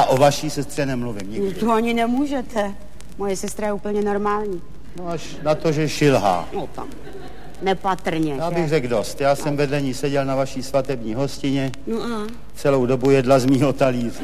o vaší sestře nemluvím nikdy. To ani nemůžete. Moje sestra je úplně normální. No až na to, že šilhá. No tam, nepatrně. Já bych řekl dost. Já jsem vedle ní seděl na vaší svatební hostině. No a? Celou dobu jedla z mýho talíře.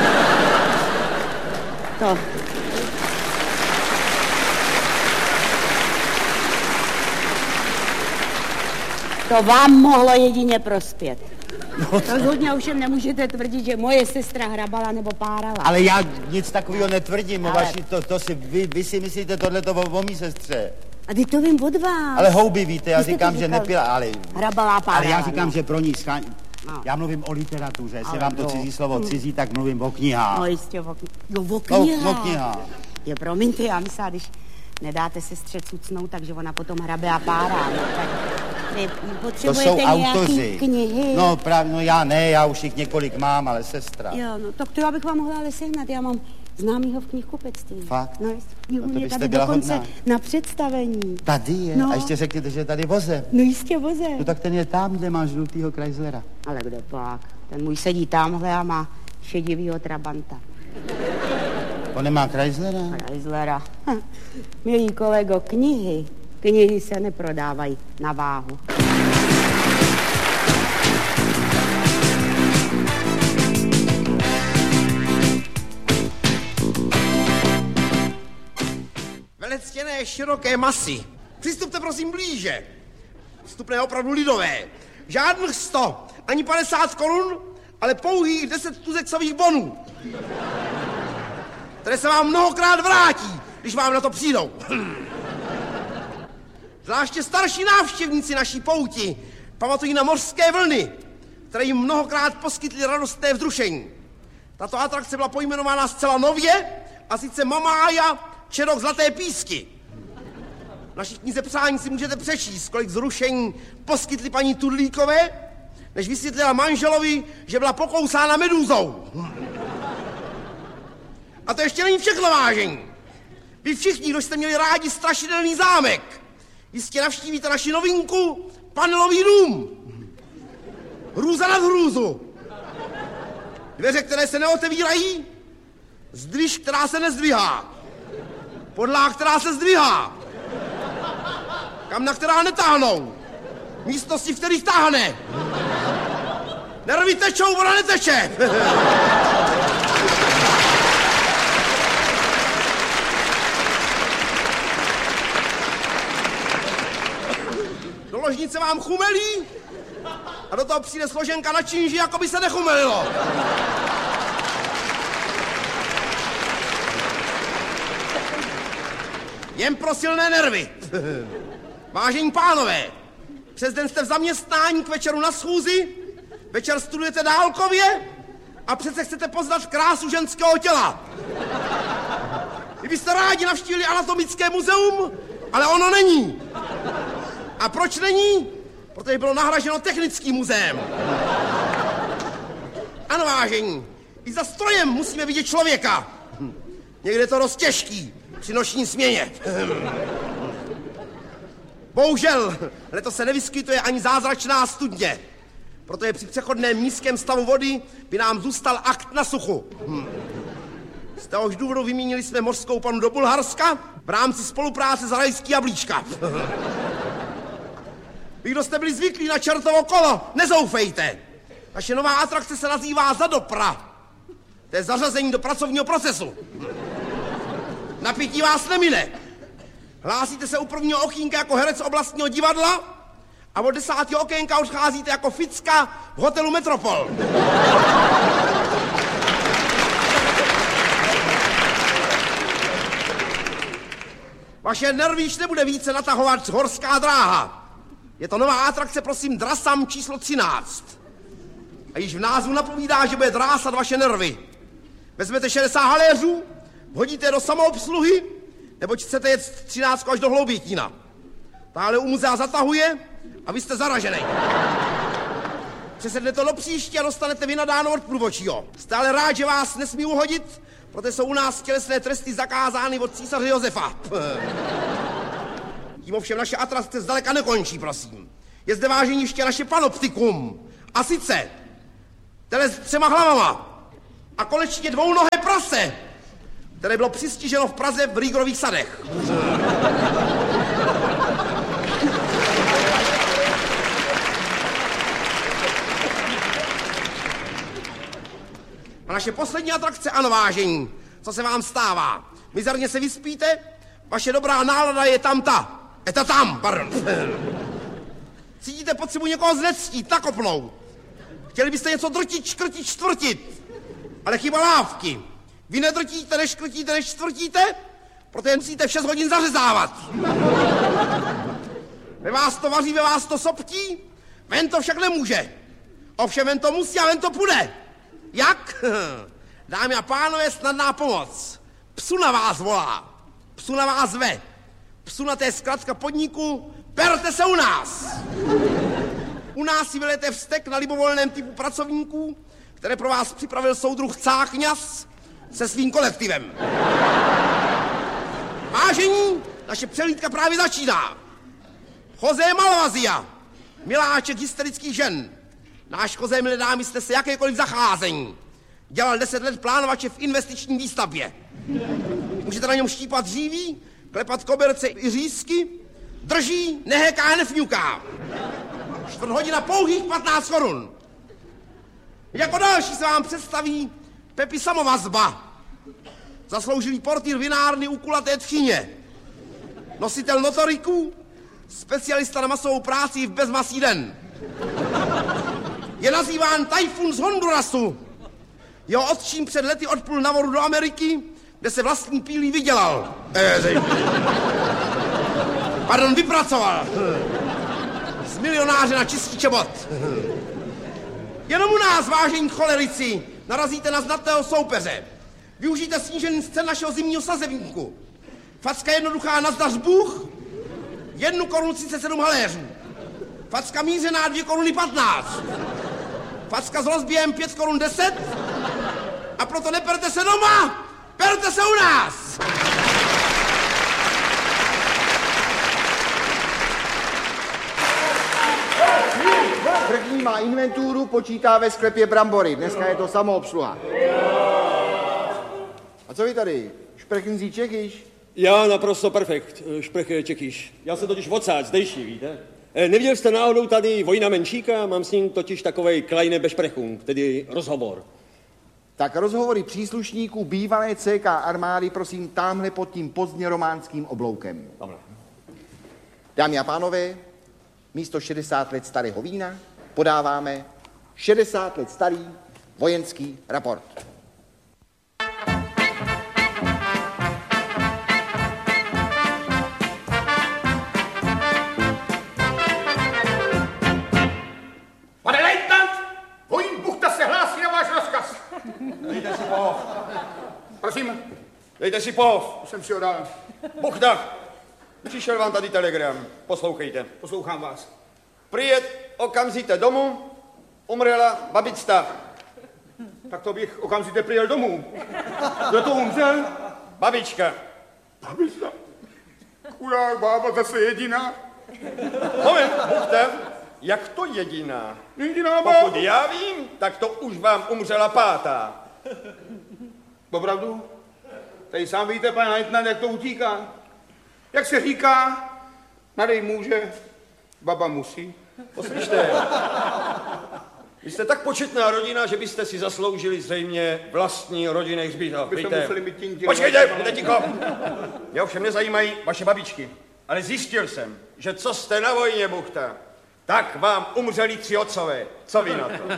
To vám mohlo jedině prospět. Rozhodně ovšem nemůžete tvrdit, že moje sestra hrabala nebo párala. Ale já nic takového netvrdím. Vy si myslíte tohleto o mý sestře. A ty to vím od vás. Ale houby víte, já říkám, že nepila, ale... Hrabala, párala. Ale já říkám, že pro ní schání... No. Já mluvím o literatuře, jestli vám to cizí slovo cizí, tak mluvím o knihách. No jistě, o knihách. O knihách. Jo, promiňte, já myslím, když nedáte sestře cucnout, takže ona potom hrabe a párá. No, tak vy potřebujete to jsou autoři. Knihy. No právě, no já ne, já už jich několik mám, ale sestra. Jo, no tak to já bych vám mohla ale sehnat, já mám známýho v knihkupectví. Fakt? No, no to byste tady byla dokonce hodná. Na představení. Tady je? No. A ještě řekněte, že tady voze. No jistě voze. No tak ten je tam, kde máš žlutýho Chryslera. Ale kde pak? Ten můj sedí tamhle a má šedivýho Trabanta. On nemá Chryslera? Chryslera. Milí kolego, knihy se neprodávají na váhu. Velectěné široké masy. Přistupte prosím blíže. Vstupné opravdu lidové. Žádných 100, ani 50 korun, ale pouhých 10 tuzeksových bonů. Které se vám mnohokrát vrátí, když vám na to přijdou. Zvláště starší návštěvníci naší pouti pamatují na mořské vlny, které jim mnohokrát poskytly radostné vzrušení. Tato atrakce byla pojmenována zcela nově, a sice Mamája Čerok Zlaté písky. V naší knize Přání si můžete přečíst, kolik vzrušení poskytly paní Tudlíkové, než vysvětlila manželovi, že byla pokousána medúzou. A to ještě není všechno, vážení. Vy všichni, kdo jste měli rádi strašidelný zámek, jistě navštívíte naši novinku Panelový dům. Hrůza nad hrůzu. Dveře, které se neotevírají, zdviž, která se nezdvihá. Podlaha, která se zdvihá. Kamna, která netáhnou. Místnosti, v kterých táhne. Nervy tečou, voda neteče. Do ložnice vám chumelí a do toho přijde složenka na činži, jako by se nechumelilo. Jen pro silné nervy. Vážení pánové, přes den jste v zaměstnání, k večeru na schůzi, večer studujete dálkově a přece chcete poznat krásu ženského těla. Vy byste rádi navštívili anatomické muzeum, ale ono není. A proč není? Protože bylo nahraženo technickým muzeem. Ano, vážení, i za strojem musíme vidět člověka. Někde je to dost těžký při noční směně. Bohužel, letos se nevyskytuje ani zázračná studně, protože při přechodném nízkém stavu vody by nám zůstal akt na suchu. Z téhož důvodu vymínili jsme mořskou panu do Bulharska v rámci spolupráce s Rajský jablíčka. Vy, kdo jste byli zvyklí na čertovo kolo, nezoufejte. Naše nová atrakce se nazývá Zadopra. To je zařazení do pracovního procesu. Napití vás nemine. Hlásíte se u prvního okýnka jako herec oblastního divadla a od 10. okénka odcházíte jako ficka v hotelu Metropol. Vaše nervy již nebude více natahovat horská dráha. Je to nová atrakce, prosím, Drasam číslo 13. A již v názvu napovídá, že bude drásat vaše nervy. Vezmete 60 haléřů, hodíte do samoobsluhy, neboť chcete jet 13 až do Hloubětína. Táhle u muzea zatahuje a vy jste zaražený. Přesednete do příště a dostanete vynadáno od průvodčího. Jste ale rád, že vás nesmí uhodit, protože jsou u nás tělesné tresty zakázány od císaře Josefa. Tím ovšem naše atrakce zdaleka nekončí, prosím. Je zde, vážení, ještě naše panoptikum. A sice, tele s 3 hlavama. A konečně dvounohé prase, které bylo přistiženo v Praze v Rýgorových sadech. A naše poslední atrakce, ano vážení, co se vám stává? Mizerně se vyspíte, vaše dobrá nálada je tam. Cítíte potřebu někoho znectít, nakopnout. Chtěli byste něco drtit, škrtit, čtvrtit, ale chyba lávky. Vy nedrtíte, neškrtíte, nečtvrtíte, protože musíte v 6 hodin zařezávat. Ve vás to vaří, ve vás to soptí, ven to však nemůže. Ovšem ven to musí a ven to půjde. Jak? Dámy a pánové, snadná pomoc. Psu na vás volá, psu na vás ve. Psu na té zkratka podniku, berte se u nás. U nás si vylejete vztek na libovolném typu pracovníků, které pro vás připravil soudruh Cáchňas se svým kolektivem. Vážení, naše přehlídka právě začíná. José Malvazia, miláček hysterických žen. Náš José, milé dámy, jste se jakékoliv zacházení. Dělal 10 let plánovače v investiční výstavbě. Můžete na něm štípat dříví, klepat koberce i řízky, drží, nehéká, nefňuká. 4 hodina pouhých 15 korun. Jako další se vám představí Pepi Samovazba, zasloužilý portýr vinárny u kulaté tchyně, nositel notoriků, specialista na masovou práci v bezmasý den. Je nazýván Tajfun z Hondurasu. Jeho otčím před lety odplul na vodu do Ameriky, kde se vlastní pílí vydělal. Vypracoval. Z milionáře na čistý čebot. Jenom u nás, vážení cholerici, narazíte na znatného soupeře. Využijte snížený cen našeho zimního sazebníku. Facka jednoduchá nazdař Bůh, 1 korunu 37 haléřů. Facka mířená 2 koruny 15. Facka s rozběhem 5 korun 10. A proto neperte se doma, perte se u nás. První má inventuru, počítá ve sklepě brambory. Dneska je to samoobsluha. A co vy tady? Šprechenzí Čechyš? Já naprosto perfekt, šprech Čechyš. Já jsem totiž odsáď, zdejší, víte? Neviděl jste náhodou tady Vojna Menšíka? Mám s ním totiž takovej kleine Besprechung, tedy rozhovor. Tak rozhovory příslušníků bývalé CK armády, prosím, támhle pod tím pozdně románským obloukem. Dobre. Dámy a pánové, místo 60 let starého vína podáváme 60 let starý vojenský raport. Pane lejtnant, vojín Buchta se hlásí na váš rozkaz. Dejte si pohov. Prosím, Dejte si pohov. už jsem si ho dal. Buchta, přišel vám tady telegram. Poslouchejte. Poslouchám vás. Přijet okamžitě domů, umřela babička. Tak to bych okamžitě přijel domů. Kdo to umřel? Babička. Babička. Chudák bába zase jediná. Moment, Buchta, jak to jediná? Jediná Pokud bába. já vím, tak to už vám umřela 5. Opravdu? Tady sám víte, pane lejtnant, jak to utíká. Jak se říká, nadej může, baba musí. Poslyšte, vy jste tak početná rodina, že byste si zasloužili zřejmě vlastní rodinný hřbitov. Byste museli mít tím Počkejte, buďte ticho. Mě ovšem nezajímají vaše babičky, ale zjistil jsem, že co jste na vojně, Buchta, tak vám umřeli 3 otcové. Co vy na to?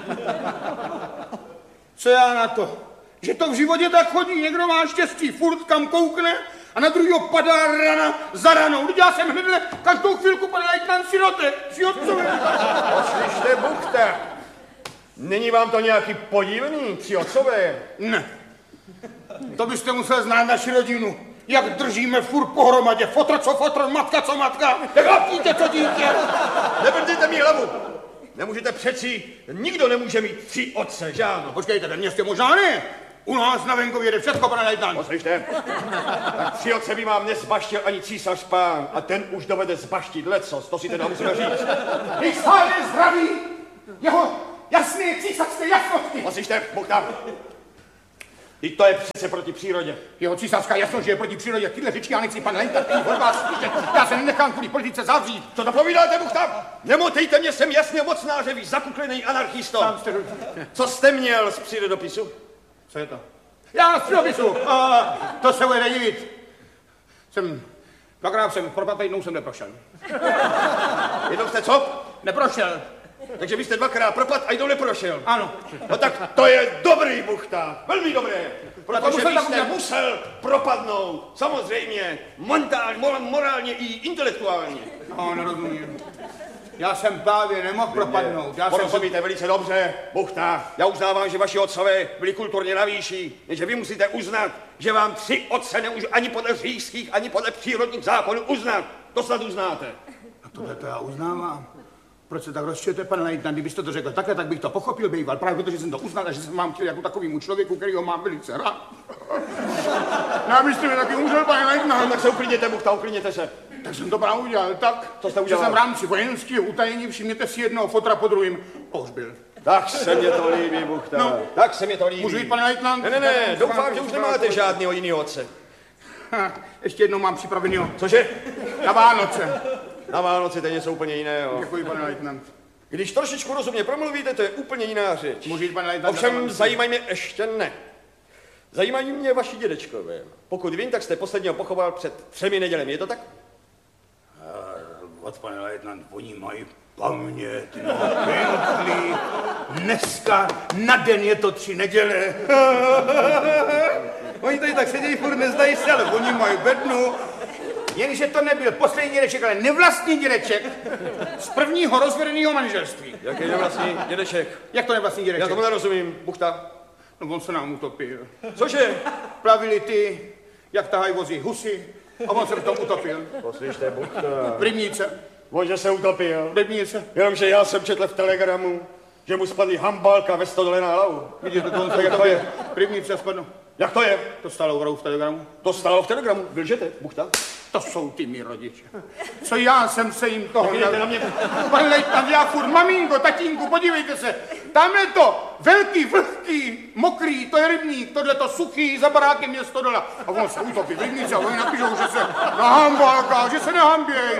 Co já na to? Že to v životě tak chodí, někdo má štěstí, furt kam koukne a na druhýho padá rana za ranou. Lidi, já jsem hnedle každou chvilku, pane lejtnant, sirotek, 3 otcové. Poslyšte, Buchta, není vám to nějaký podivný, 3 otcové? Ne. To byste musel znát naši rodinu. Jak držíme furt pohromadě. Fotr co fotr, matka co matka. Dítě co dítě. Nebrdejte mi hlavu. Nemůžete přeci, nikdo nemůže mít 3 otce, že ano? Počkejte, ve městě možná ne. U nás na venkově jde všechno, pane lejtnant. Poslyšte, tak 3 otce by vám nezbaštil ani císař pán a ten už dovede zbaštit lecos, to si teda musíme říct. Stále zdraví jeho jasné císařské jasnosti. Poslyšte, Buchta, Teď to je přece proti přírodě. Jeho císařská jasnost, že je proti přírodě. Tyhle řečky já nechci, pan Lenta, od vás slyšet. Já se nenechám kvůli politice zavřít. Co to povídáte, Buchta? Nemotejte mě, jsem jasně mocnáře, vy zakuklený anarchisto. Co jste měl z přírodopisu? Co je to? Já z přírodopisu. To se bude divit. Dvakrát jsem propad, jednou jsem neprošel. Jednou jste co? Neprošel. Takže vy jste dvakrát propad a jednou neprošel. Ano. No tak to je dobrý, Buchta. Velmi dobré. Protože vy jste musel propadnout. Samozřejmě. Morálně i intelektuálně. No, nerozumím. Já jsem právě nemohl propadnout. Porozumíte velice dobře, Buchta. Já uznávám, že vaši otcové byli kulturně na výši, jenže vy musíte uznat, že vám 3 otce nemůžu ani podle říšských, ani podle přírodních zákonů uznat. To snad uznáte. No tohle to já uznávám. Proč se tak rozčujete, pane lejtnant? Kdybyste to řekl takhle, tak bych to pochopil, býval. Právě protože jsem to uznal a že jsem vám chtěl jako takovýmu člověku, kterýho mám velice rád. No, abyste mi taky umřel, pane lejtnant. No, tak se uklidněte, Buchta, uklidněte se. Tak jsem to právě udělal tak, že jsem v rámci vojenského utajení, všimněte si, jednoho fotra po druhým pohřbil. Tak se mě to líbí, Buchta. No, tak se mě to líbí. Můžu jít, pane lejtnant? Ne, doufám, že už nemáte žádného jiného otce. Ještě jednou mám připravenýho. Cože? Na Vánoce. Na Vánoce to je něco úplně jiného. Děkuji, pane lejtnant. Když trošičku rozumně promluvíte, to je úplně jiná řeč. Můžu jít, pane lejtnant? Ovšem zajímají mě ještě ne. Zajímají mě vaši dědečkové. Pokud vím, tak jste posledního pochoval před 3 nedělemi, je to tak? Od pane lejtnant, oni mají paměť, no, pěkný. Dneska na den je to 3 neděle. Oni tady tak sedějí, furt nezdají se, ale oni mají bednu. Jenže to nebyl poslední dědeček, ale nevlastní dědeček z prvního rozvedeného manželství. Jaký nevlastní dědeček? Jak to nevlastní dědeček? Já tomu nerozumím, Buchta. No on se nám utopil. Cože? Plavili ty, jak tahají vozí husy, a on se v tom utopil. Poslyšte, Buchta. V rybníce. On, že se utopil. V rybníce. Jenomže já jsem četl v telegramu, že mu spadly hambálka ve stodole na hlavu. Vidíte, to on se jak to je? V rybníce spadl. Jak to je? To stalo v telegramu. To stalo v telegramu. Lžete, Buchta? To jsou ty mý rodiče. Co já jsem se jim toho... Na mě. Pane lejtnant, já furt, maminko, tatínku, podívejte se. Tamhle to velký, vlhký, mokrý, to je rybník, tohle to suchý, za barákem je stodola. A on se utopí v rybníce a oni napíšou, že se nahambálká, že se nehamběj.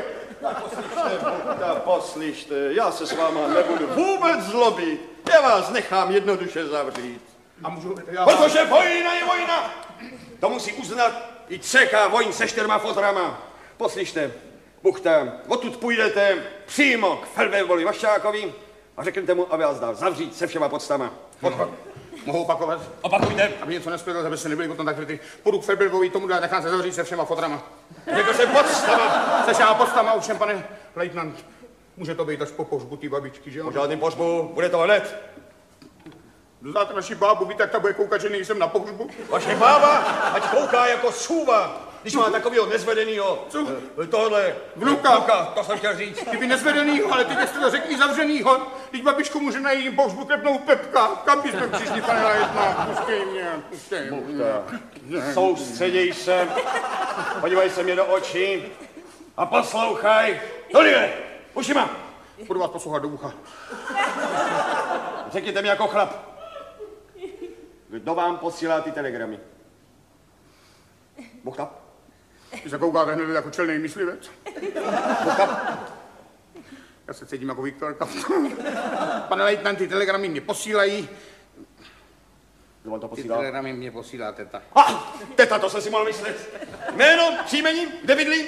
Poslyšte, já se s váma nebudu vůbec zlobit. Já vás nechám jednoduše zavřít. A můžu... Protože vojna je vojna. To musí uznat i 3 vojín se 4 fotrama. Poslyšte, Buchta, odtud půjdete přímo k Felvévovi Vaščákovi a řeknete mu, aby vás dal zavřít se všema podstama. Mohu opakovat? Opakujte. Aby něco nespěl, aby se nebyli potom tak kryty. Půjdu k Felvévovi, tomu dá, nechám se zavřít se všema fotrama. Řekl se podstama. Se všema podstama, ovšem, pane lejtnant, může to být až po pohřbu té babičky, že jo? Po žádným pohřbu, bude to hned. Znáte naši bábu, víte, jak ta bude koukat, že nejsem na pohřbu? Vaše bába, ať kouká jako sůva, když má takovýho nezvedenýho. Tohle. Vnuka, to jsem chtěl říct. Kdyby nezvedenýho, ale teď jste to řekli zavřenýho. Teď babičku může na jejím pohřbu klepnout Pepka. Kam bychom přišli, pane lejtnant? Puštěj mě. Soustředěj se, podívej se mě do očí a poslouchaj. Tohle, ušima. Budu vás poslouchat do ucha. Řekněte mi jako chlap. Kdo vám posílá ty telegramy? Buchta? Ty se koukáte hned jako čelnej myslivec. Buchta? Já se cítím jako Viktorka. Pane lejtnant, ty telegramy mě posílají. Kdo vám to Ty posílá? telegramy mě posílá teta. Teta, to jsem si mohl myslet. Jméno, příjmení, kde bydlí?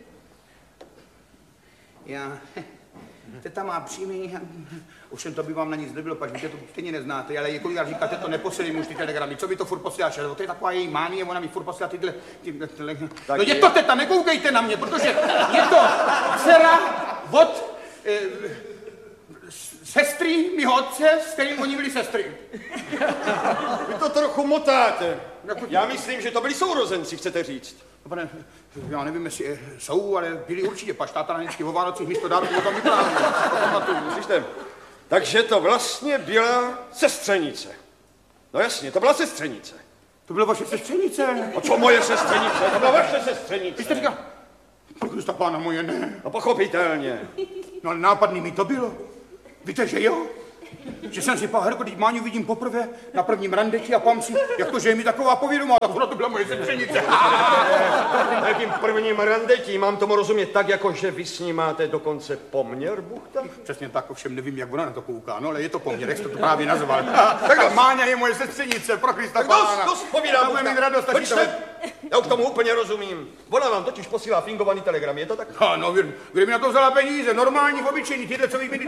Já... Teta má příjmení, ovšem to by vám na nic nebylo, pač vy to stejně neznáte, ale kolikrát říkáte, to neposílím už ty telegramy, co by to furt posíláš, to je taková její mánie, ona mi furt posílá tyhle no je to teta, nekoukejte na mě, protože je to dcera od sestry mýho otce, s kterým oni byli sestry. Vy to trochu motáte. Já myslím, že to byli sourozenci, chcete říct. Pane, já nevím, jestli jsou, ale byli určitě, pač táta na vždycky o Vánocích místo dárku o tom vyprávěl. Slyšte, takže to vlastně byla sestřenice. No jasně, to byla sestřenice. To byla vaše sestřenice? A co moje sestřenice? To byla vaše sestřenice. Vy jste říkal, Krista pána moje, ne. No pochopitelně. No ale nápadný mi to bylo. Víte, že jo? Že jsem si říkal, Herko, teď Máňu vidím poprvé na prvním randeti a pám si, jak to, že je mi taková povědomá, tak ona to byla moje sestřenice. Na jakým prvním randetí mám tomu rozumět tak, jako že vy s ní máte dokonce poměr, Buchta? Přesně tak, ovšem nevím, jak ona na to kouká, no ale je to poměr, jak jste to právě nazval. Tak Máňa je moje sestřenice, pro Krista pána. Dost povídá, Buchta. Počte, já už tomu úplně rozumím. Ona vám totiž posílá fingovaný telegram, je to tak? No, kde mi na to vzala peníze, normální, obyčejný, tyhle, co vy mi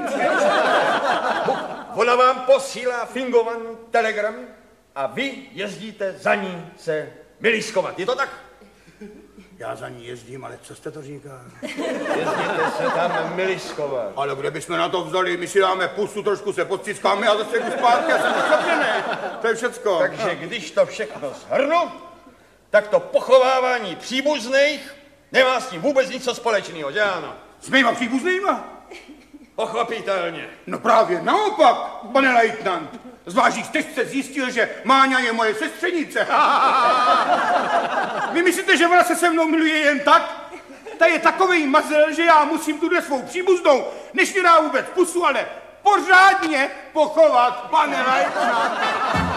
Ona vám posílá fingovaný telegram a vy jezdíte za ní se milískovat, je to tak? Já za ní jezdím, ale co jste to říká? Jezdíte se tam milískovat. Ale kde bychom na to vzali? My si dáme pusu, trošku se podciskáme a zase jdu zpátky a jsem usapněný. To je všecko. Takže když to všechno shrnu, tak to pochovávání příbuzných nemá s tím vůbec nic společného, že ano? S mýma příbuznýma? Pochopitelně. No právě naopak, pane lejtnant. Zvlášť když jste zjistil, že Máňa je moje sestřenice. Vy myslíte, že ona se se mnou miluje jen tak? Ta je takovej mazel, že já musím tuhle svou příbuznou, než mi dá vůbec pusu, ale pořádně pochovat, pane lejtnant.